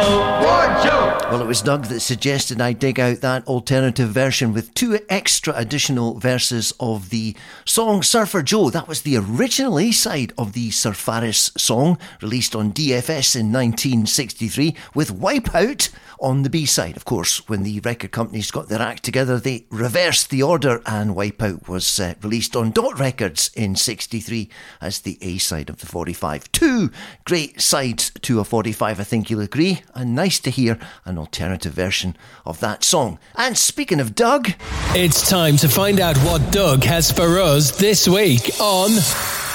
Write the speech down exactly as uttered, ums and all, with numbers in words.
Ward Joe. Well, it was Doug that suggested I dig out that alternative version with two extra additional verses of the song Surfer Joe. That was the original A-side of the Sir Faris song, released on D F S in nineteen sixty-three, with Wipeout on the B-side. Of course, when the record companies got their act together, they reversed the order, and Wipeout was uh, released on Dot Records in sixty-three as the A-side of the forty-five. Two great sides to a forty-five, I think you'll agree, and nice to hear an alternative version of that song. And speaking of Doug, it's time to find out what Doug has for us this week on